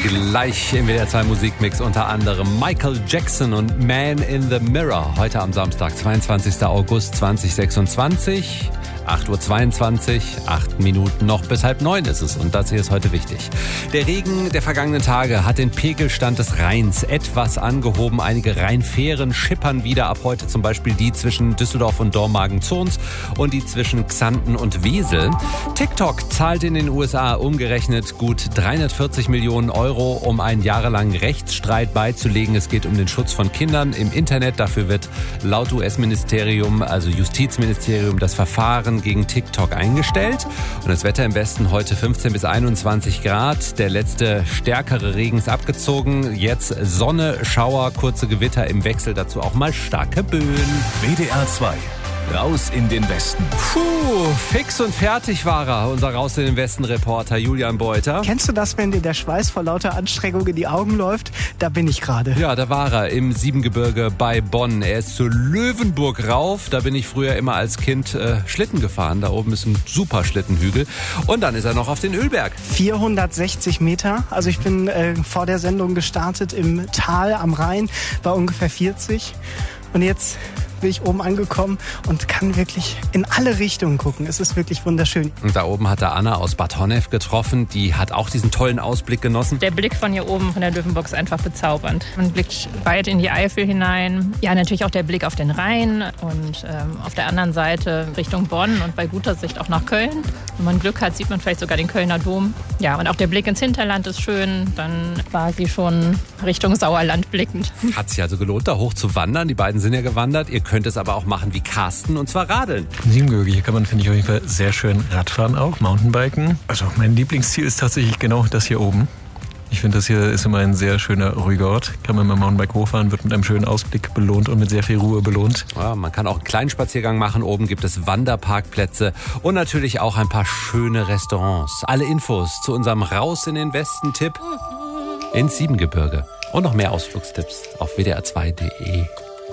Gleich im WDR 2 Musikmix unter anderem Michael Jackson und Man in the Mirror. Heute am Samstag, 22. August 2026. 8.22 Uhr, 8 Minuten noch bis 8:30 ist es und das hier ist heute wichtig. Der Regen der vergangenen Tage hat den Pegelstand des Rheins etwas angehoben. Einige Rheinfähren schippern wieder, ab heute zum Beispiel die zwischen Düsseldorf und Dormagen-Zons und die zwischen Xanten und Wesel. TikTok zahlt in den USA umgerechnet gut 340 Millionen Euro, um einen jahrelangen Rechtsstreit beizulegen. Es geht um den Schutz von Kindern im Internet. Dafür wird laut US-Ministerium, also Justizministerium, das Verfahren gegen TikTok eingestellt. Und das Wetter im Westen heute 15 bis 21 Grad. Der letzte stärkere Regen ist abgezogen. Jetzt Sonne, Schauer, kurze Gewitter im Wechsel. Dazu auch mal starke Böen. WDR 2. Raus in den Westen. Puh, fix und fertig war er, unser Raus in den Westen-Reporter Julian Beuter. Kennst du das, wenn dir der Schweiß vor lauter Anstrengung in die Augen läuft? Da bin ich gerade. Ja, da war er im Siebengebirge bei Bonn. Er ist zur Löwenburg rauf. Da bin ich früher immer als Kind Schlitten gefahren. Da oben ist ein super Schlittenhügel. Und dann ist er noch auf den Ölberg. 460 Meter. Also ich bin vor der Sendung gestartet im Tal am Rhein, war ungefähr 40. Und jetzt bin ich oben angekommen und kann wirklich in alle Richtungen gucken. Es ist wirklich wunderschön. Und da oben hat er Anna aus Bad Honnef getroffen. Die hat auch diesen tollen Ausblick genossen. Der Blick von hier oben, von der Löwenburg, ist einfach bezaubernd. Man blickt weit in die Eifel hinein. Ja, natürlich auch der Blick auf den Rhein und auf der anderen Seite Richtung Bonn und bei guter Sicht auch nach Köln. Wenn man Glück hat, sieht man vielleicht sogar den Kölner Dom. Ja, und auch der Blick ins Hinterland ist schön. Dann quasi schon Richtung Sauerland blickend. Hat sich also gelohnt, da hoch zu wandern. Die beiden sind ja gewandert. Ihr könnt es aber auch machen wie Carsten, und zwar radeln. Im Siebengebirge, hier kann man, finde ich, auf jeden Fall sehr schön Radfahren auch, Mountainbiken. Also mein Lieblingsziel ist tatsächlich genau das hier oben. Ich finde, das hier ist immer ein sehr schöner, ruhiger Ort. Kann man mit dem Mountainbike hochfahren, wird mit einem schönen Ausblick belohnt und mit sehr viel Ruhe belohnt. Ja, man kann auch einen kleinen Spaziergang machen. Oben gibt es Wanderparkplätze und natürlich auch ein paar schöne Restaurants. Alle Infos zu unserem Raus in den Westen-Tipp ins Siebengebirge. Und noch mehr Ausflugstipps auf wdr2.de.